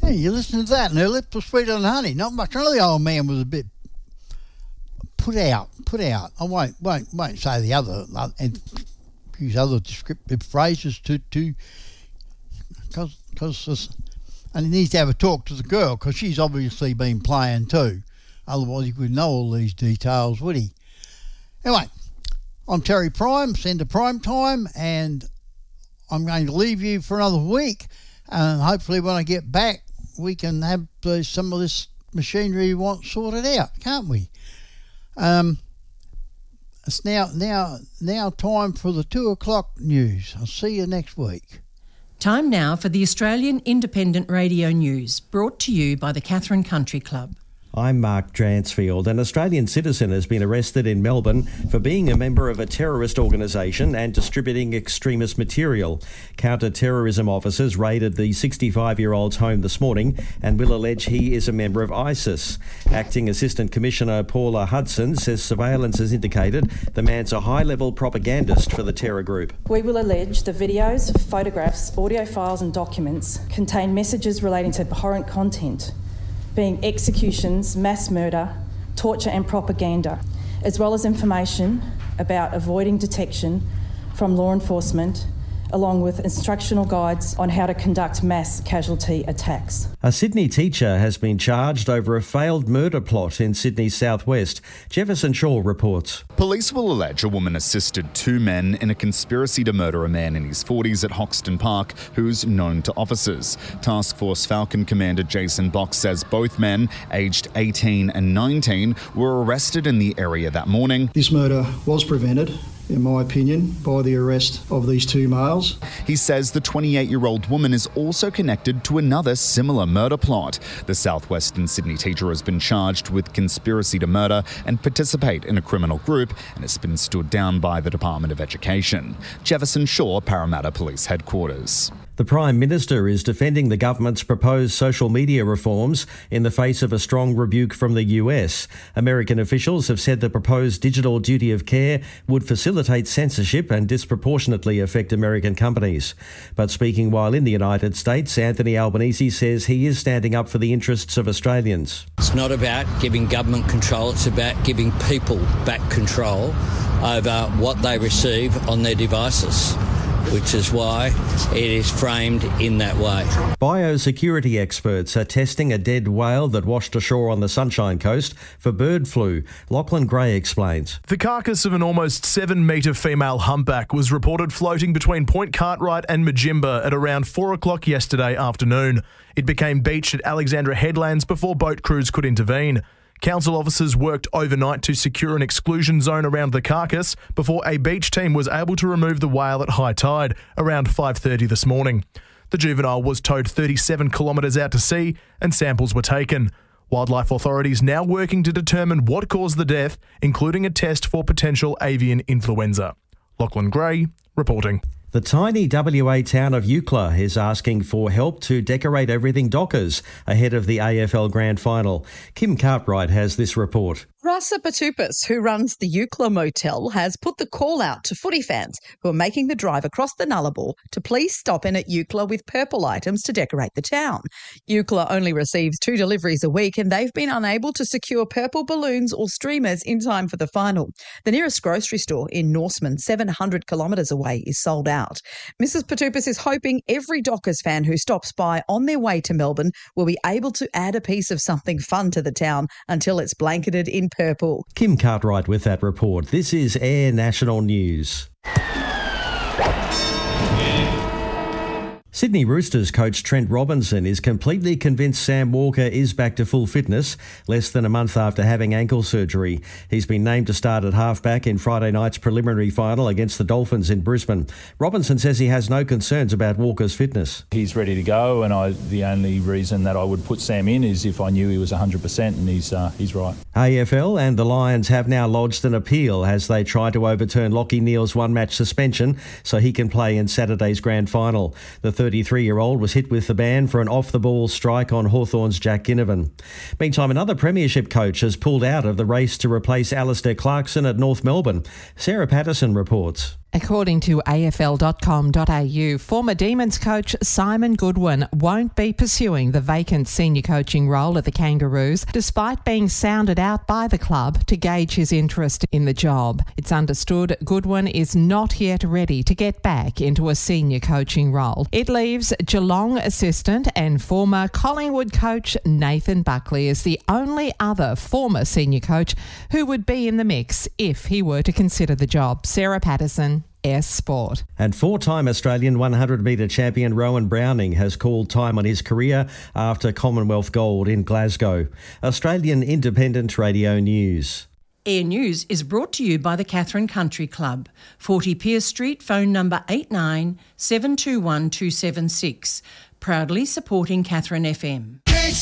Hey, you listen to that, and her lips were sweeter than honey. Not much. The old man was a bit put out. I won't say the other and use other descriptive phrases because and he needs to have a talk to the girl because she's obviously been playing too. Otherwise, he wouldn't know all these details, would he? Anyway, I'm Terry Prime, Centre Prime Time, and I'm going to leave you for another week. And hopefully, when I get back, we can have some of this machinery we want sorted out, can't we? It's now time for the 2 o'clock news. I'll see you next week. Time now for the Australian Independent Radio News, brought to you by the Katherine Country Club. I'm Mark Dransfield. An Australian citizen has been arrested in Melbourne for being a member of a terrorist organisation and distributing extremist material. Counter-terrorism officers raided the 65-year-old's home this morning and will allege he is a member of ISIS. Acting Assistant Commissioner Paula Hudson says surveillance has indicated the man's a high-level propagandist for the terror group. We will allege the videos, photographs, audio files and documents contain messages relating to abhorrent content, being executions, mass murder, torture and propaganda, as well as information about avoiding detection from law enforcement, along with instructional guides on how to conduct mass casualty attacks. A Sydney teacher has been charged over a failed murder plot in Sydney's southwest. Jefferson Shaw reports. Police will allege a woman assisted two men in a conspiracy to murder a man in his 40s at Hoxton Park who's known to officers. Task Force Falcon Commander Jason Box says both men, aged 18 and 19, were arrested in the area that morning. This murder was prevented, in my opinion, by the arrest of these two males. He says the 28-year-old woman is also connected to another similar murder plot. The southwestern Sydney teacher has been charged with conspiracy to murder and participate in a criminal group and has been stood down by the Department of Education. Jefferson Shaw, Parramatta Police Headquarters. The Prime Minister is defending the government's proposed social media reforms in the face of a strong rebuke from the US. American officials have said the proposed digital duty of care would facilitate censorship and disproportionately affect American companies. But speaking while in the United States, Anthony Albanese says he is standing up for the interests of Australians. It's not about giving government control, it's about giving people back control over what they receive on their devices, which is why it is framed in that way. Biosecurity experts are testing a dead whale that washed ashore on the Sunshine Coast for bird flu. Lachlan Gray explains. The carcass of an almost 7-metre female humpback was reported floating between Point Cartwright and Majimba at around 4 o'clock yesterday afternoon. It became beached at Alexandra Headlands before boat crews could intervene. Council officers worked overnight to secure an exclusion zone around the carcass before a beach team was able to remove the whale at high tide around 5:30 this morning. The juvenile was towed 37 kilometres out to sea and samples were taken. Wildlife authorities now working to determine what caused the death, including a test for potential avian influenza. Lachlan Gray reporting. The tiny WA town of Eucla is asking for help to decorate everything Dockers ahead of the AFL Grand Final. Kim Cartwright has this report. Rasa Patupis, who runs the Eucla Motel, has put the call out to footy fans who are making the drive across the Nullarbor to please stop in at Eucla with purple items to decorate the town. Eucla only receives 2 deliveries a week and they've been unable to secure purple balloons or streamers in time for the final. The nearest grocery store in Norseman, 700 kilometres away, is sold out. Mrs Patupis is hoping every Dockers fan who stops by on their way to Melbourne will be able to add a piece of something fun to the town until it's blanketed in purple. Kim Cartwright with that report. This is Air National News. Sydney Roosters coach Trent Robinson is completely convinced Sam Walker is back to full fitness less than a month after having ankle surgery. He's been named to start at halfback in Friday night's preliminary final against the Dolphins in Brisbane. Robinson says he has no concerns about Walker's fitness. He's ready to go, and the only reason that I would put Sam in is if I knew he was 100%, and he's right. AFL and the Lions have now lodged an appeal as they try to overturn Lachie Neale's one-match suspension so he can play in Saturday's grand final. The 33-year-old was hit with the ban for an off-the-ball strike on Hawthorn's Jack Ginnivan. Meantime, another premiership coach has pulled out of the race to replace Alistair Clarkson at North Melbourne. Sarah Patterson reports. According to AFL.com.au, former Demons coach Simon Goodwin won't be pursuing the vacant senior coaching role at the Kangaroos, despite being sounded out by the club to gauge his interest in the job. It's understood Goodwin is not yet ready to get back into a senior coaching role. It leaves Geelong assistant and former Collingwood coach Nathan Buckley as the only other former senior coach who would be in the mix if he were to consider the job. Sarah Patterson, S Sport. And four-time Australian 100-metre champion Rowan Browning has called time on his career after Commonwealth gold in Glasgow. Australian Independent Radio News. Air News is brought to you by the Katherine Country Club, 40 Pearce Street, phone number 89 721 276. Proudly supporting Katherine FM.